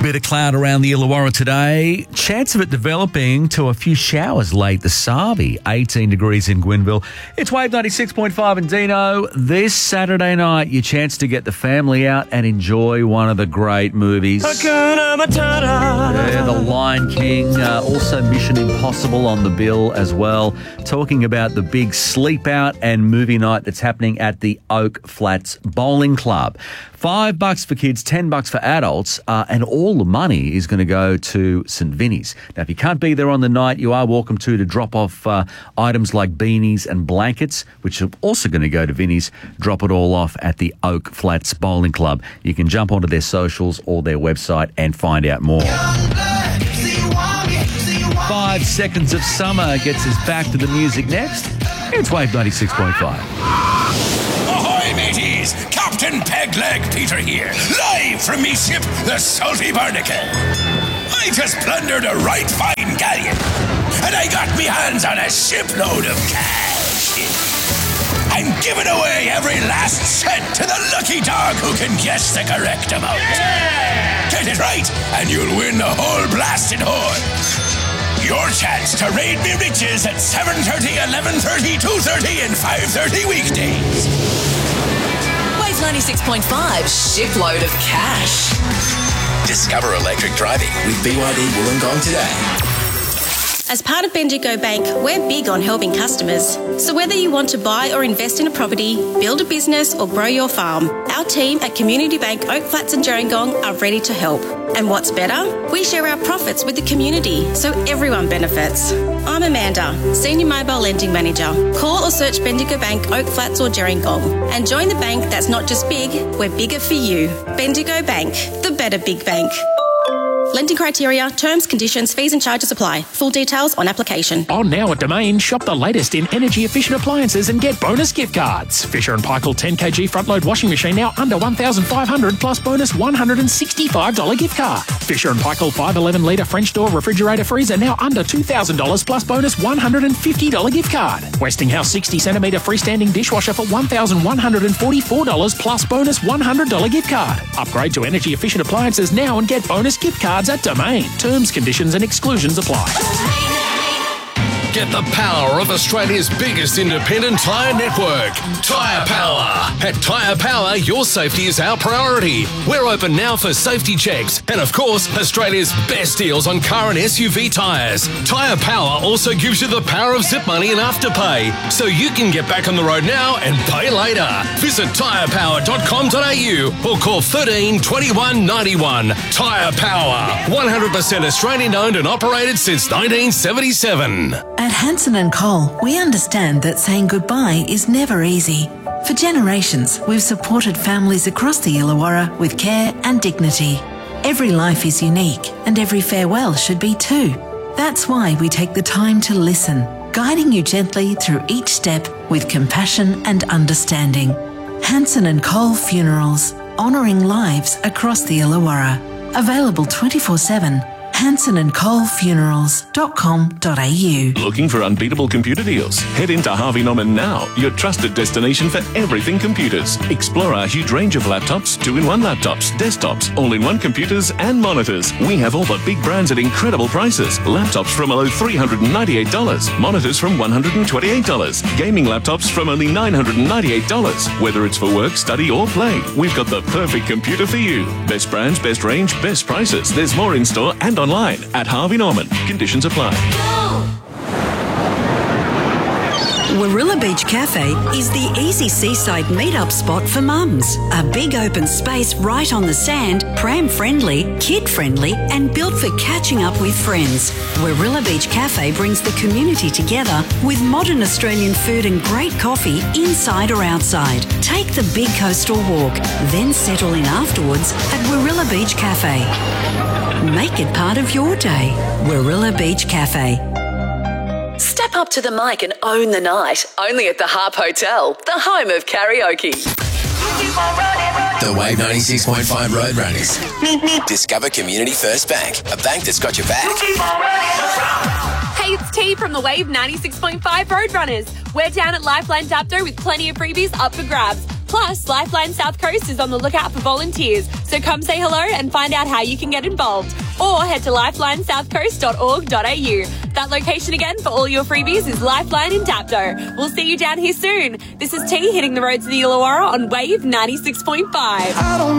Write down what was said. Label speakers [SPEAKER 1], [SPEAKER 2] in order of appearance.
[SPEAKER 1] Bit of cloud around the Illawarra today. Chance of it developing to a few showers late this Sabi. 18 degrees in Gwynville. It's Wave 96.5 in Dino. This Saturday night, your chance to get the family out and enjoy one of the great movies. Yeah, The Lion King. Also Mission Impossible on the bill as well. Talking about the big sleep out and movie night that's happening at the Oak Flats Bowling Club. $5 for kids, $10 for adults, and all the money is going to go to St Vinny's. Now, if you can't be there on the night, you are welcome to drop off items like beanies and blankets, which are also going to go to Vinny's. Drop it all off at the Oak Flats Bowling Club. You can jump onto their socials or their website and find out more. 5 Seconds of Summer gets us back to the music next. It's Wave 96.5.
[SPEAKER 2] Mateys, Captain Pegleg Peter here, live from me ship, the Salty Barnacle. I just plundered a right fine galleon, and I got me hands on a shipload of cash. I'm giving away every last cent to the lucky dog who can guess the correct amount. Yeah! Get it right, and you'll win the whole blasted hoard. Your chance to raid me riches at 7:30, 11:30, 2:30, and 5:30 weekdays.
[SPEAKER 3] 96.5 shipload of cash.
[SPEAKER 2] Discover electric driving with BYD Wollongong today.
[SPEAKER 4] As part of Bendigo Bank, we're big on helping customers. So whether you want to buy or invest in a property, build a business or grow your farm, our team at Community Bank Oak Flats and Gerringong are ready to help. And what's better? We share our profits with the community, so everyone benefits. I'm Amanda, Senior Mobile Lending Manager. Call or search Bendigo Bank Oak Flats or Gerringong and join the bank that's not just big, we're bigger for you. Bendigo Bank, the better big bank. Lending criteria, terms, conditions, fees and charges apply. Full details on application.
[SPEAKER 5] On now at Domain, shop the latest in energy-efficient appliances and get bonus gift cards. Fisher & Paykel 10kg front-load washing machine now under $1,500 plus bonus $165 gift card. Fisher & Paykel 511-litre French door refrigerator freezer now under $2,000 plus bonus $150 gift card. Westinghouse 60cm freestanding dishwasher for $1,144 plus bonus $100 gift card. Upgrade to energy-efficient appliances now and get bonus gift cards at Domain. Terms, conditions and exclusions apply.
[SPEAKER 6] Get the power of Australia's biggest independent tyre network, Tyre Power. At Tyre Power, your safety is our priority. We're open now for safety checks and, of course, Australia's best deals on car and SUV tyres. Tyre Power also gives you the power of zip money and afterpay, so you can get back on the road now and pay later. Visit tyrepower.com.au or call 13 21 91. Tyre Power, 100% Australian owned and operated since 1977.
[SPEAKER 7] At Hanson & Cole, we understand that saying goodbye is never easy. For generations, we've supported families across the Illawarra with care and dignity. Every life is unique, and every farewell should be too. That's why we take the time to listen, guiding you gently through each step with compassion and understanding. Hanson & Cole Funerals, honouring lives across the Illawarra. Available 24/7. HansonandColeFunerals.com.au.
[SPEAKER 8] Looking for unbeatable computer deals? Head into Harvey Norman now, your trusted destination for everything computers. Explore our huge range of laptops, 2-in-1 laptops, desktops, all-in-one computers and monitors. We have all the big brands at incredible prices. Laptops from below $398, monitors from $128, gaming laptops from only $998. Whether it's for work, study or play, we've got the perfect computer for you. Best brands, best range, best prices. There's more in store and online at Harvey Norman. Conditions apply.
[SPEAKER 9] Warilla Beach Cafe is the easy seaside meet-up spot for mums. A big open space right on the sand, pram-friendly, kid-friendly and built for catching up with friends. Warilla Beach Cafe brings the community together with modern Australian food and great coffee inside or outside. Take the big coastal walk, then settle in afterwards at Warilla Beach Cafe. Make it part of your day. Warilla Beach Cafe.
[SPEAKER 3] Step up to the mic and own the night. Only at the Harp Hotel, the home of karaoke.
[SPEAKER 2] The Wave 96.5 Roadrunners. Discover Community First Bank, a bank that's got your back.
[SPEAKER 10] Hey, it's T from the Wave 96.5 Roadrunners. We're down at Lifeline Dapto with plenty of freebies up for grabs. Plus, Lifeline South Coast is on the lookout for volunteers, so come say hello and find out how you can get involved. Or head to lifelinesouthcoast.org.au. That location again for all your freebies is Lifeline in Dapto. We'll see you down here soon. This is T hitting the roads of the Illawarra on Wave 96.5.